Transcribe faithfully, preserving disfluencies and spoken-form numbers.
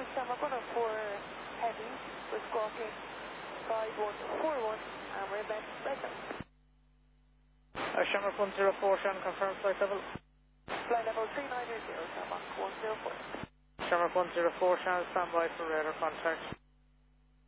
Shamrock one oh four Heavy, we're squawking five one four one, and we're in bed, right now. Uh, Shamrock one oh four, Shannon, confirm flight level. Flight level three nine zero, Shamrock one oh four. Shamrock one oh four, Shannon, stand by for radar contact.